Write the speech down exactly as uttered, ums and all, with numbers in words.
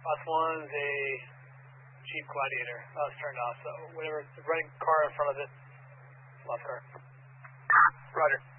Last one's a Jeep Gladiator. Oh, it's turned off, so whatever, the running car in front of it, left car. Roger.